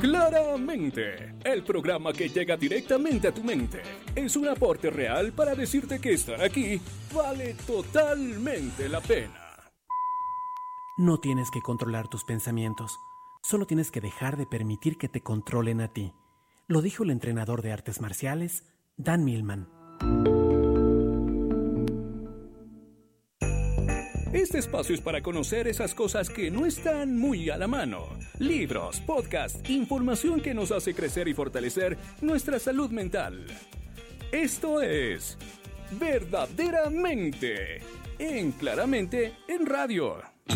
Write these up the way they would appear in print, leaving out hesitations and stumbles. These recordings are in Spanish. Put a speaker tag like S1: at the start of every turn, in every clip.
S1: Claramente, el programa que llega directamente a tu mente es un aporte real para decirte que estar aquí vale totalmente la pena.
S2: No tienes que controlar tus pensamientos, solo tienes que dejar de permitir que te controlen a ti. Lo dijo el entrenador de artes marciales, Dan Millman.
S1: Este espacio es para conocer esas cosas que no están muy a la mano. Libros, podcasts, información que nos hace crecer y fortalecer nuestra salud mental. Esto es Verdaderamente Claramente en Radio.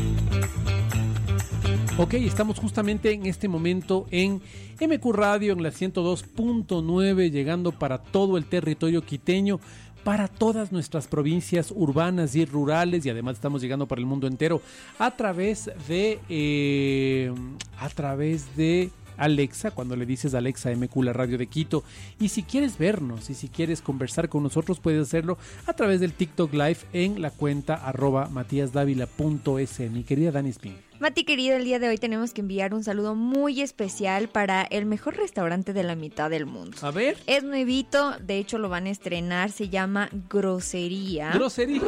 S3: Ok, estamos justamente en este momento en MQ Radio, en la 102.9, llegando para todo el territorio quiteño, para todas nuestras provincias urbanas y rurales, y además estamos llegando para el mundo entero a través de Alexa, cuando le dices Alexa MQ, la radio de Quito. Y si quieres vernos y si quieres conversar con nosotros, puedes hacerlo a través del TikTok Live en la cuenta @matiasdavila.es. Mi querida Dani Spin.
S4: Mati querido, el día de hoy tenemos que enviar un saludo muy especial para el mejor restaurante de la mitad del mundo.
S3: A ver.
S4: Es nuevito, de hecho lo van a estrenar, se llama Grosería.
S3: Grosería.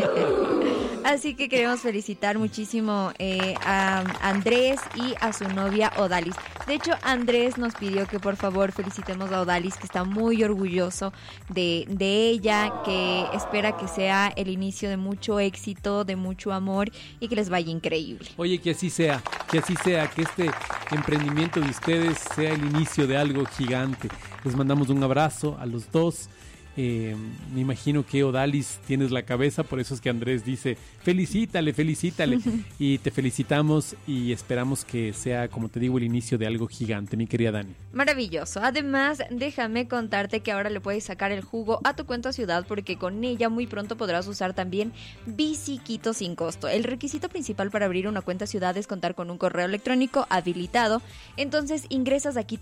S4: Así que queremos felicitar muchísimo a Andrés y a su novia Odalis. De hecho, Andrés nos pidió que por favor felicitemos a Odalis, que está muy orgulloso de ella, que espera que sea el inicio de mucho éxito, de mucho amor y que les vaya increíble.
S3: Oye, que así sea, que este emprendimiento de ustedes sea el inicio de algo gigante. Les mandamos un abrazo a los dos. Me imagino que Odalis tienes la cabeza, por eso es que Andrés dice felicítale y te felicitamos y esperamos que sea, como te digo, el inicio de algo gigante, mi querida Dani.
S4: Maravilloso. Además, déjame contarte que ahora le puedes sacar el jugo a tu cuenta ciudad, porque con ella muy pronto podrás usar también Bici Quito sin costo. El requisito principal para abrir una cuenta ciudad es contar con un correo electrónico habilitado. Entonces ingresas a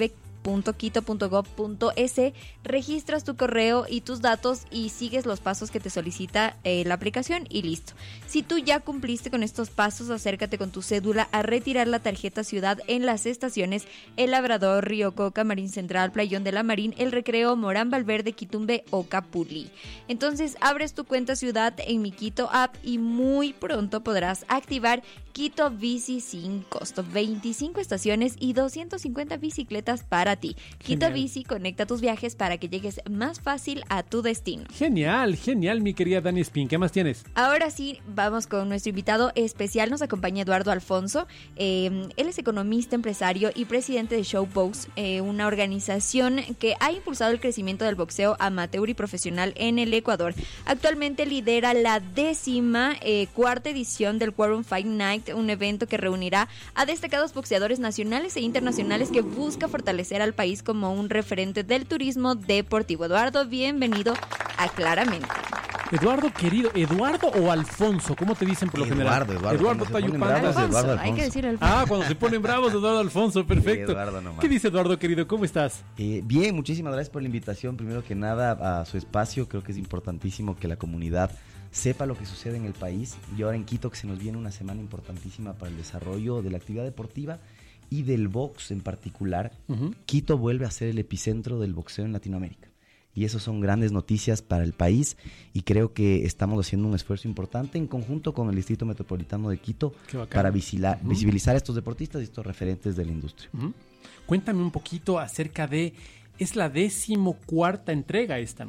S4: quitonosmueve.quito.gov.es, registras tu correo y tus datos y sigues los pasos que te solicita la aplicación y listo. Si tú ya cumpliste con estos pasos, acércate con tu cédula a retirar la tarjeta ciudad en las estaciones El Labrador, Río Coca, Marín Central, Playón de la Marín, El Recreo, Morán Valverde, Quitumbe o Capulí. Entonces abres tu cuenta ciudad en Mi Quito App y muy pronto podrás activar Quito Bici sin costo. 25 estaciones y 250 bicicletas para ti. Quito Bici conecta tus viajes para que llegues más fácil a tu destino.
S3: Genial, mi querida Dani Spin. ¿Qué más tienes?
S4: Ahora sí, vamos con nuestro invitado especial. Nos acompaña Eduardo Alfonso. Él es economista, empresario y presidente de Showbox, una organización que ha impulsado el crecimiento del boxeo amateur y profesional en el Ecuador. Actualmente lidera la 14ª edición del Quorum Fight Night, un evento que reunirá a destacados boxeadores nacionales e internacionales que busca fortalecer al país como un referente del turismo deportivo. Eduardo, bienvenido a Claramente.
S3: Eduardo querido, ¿Eduardo o Alfonso? ¿Cómo te dicen por lo general?
S4: Eduardo Tayupanda. Alfonso, hay que decir Alfonso.
S3: Ah, cuando se ponen bravos, Eduardo Alfonso, perfecto.
S5: Eduardo nomás.
S3: ¿Qué dice Eduardo querido? ¿Cómo estás?
S5: Bien, muchísimas gracias por la invitación. Primero que nada, a su espacio. Creo que es importantísimo que la comunidad sepa lo que sucede en el país. Y ahora en Quito, que se nos viene una semana importantísima para el desarrollo de la actividad deportiva y del box en particular. Quito vuelve a ser el epicentro del boxeo en Latinoamérica. Y eso son grandes noticias para el país y creo que estamos haciendo un esfuerzo importante en conjunto con el Distrito Metropolitano de Quito para visibilizar a estos deportistas y estos referentes de la industria.
S3: Cuéntame un poquito acerca de... Es la 14ª entrega esta, ¿no?